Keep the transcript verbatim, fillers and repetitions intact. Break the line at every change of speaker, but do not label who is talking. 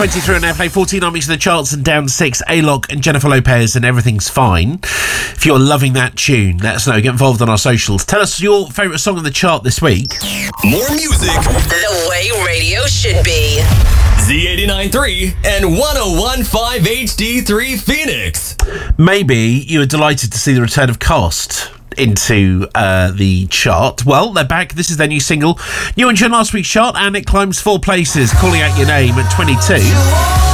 twenty-three on Airplay, fourteen armies in the charts and down six, A-Lock and Jennifer Lopez and Everything's Fine. If you're loving that tune, let us know. Get involved on our socials. Tell us your favourite song on the chart this week.
More music
the way radio should be.
Z eighty-nine point three and one oh one point five H D three Phoenix.
Maybe you were delighted to see the return of Cost into uh, the chart. Well, they're back. This is their new single. New entry in last week's chart, and it climbs four places, Calling Out Your Name at twenty-two.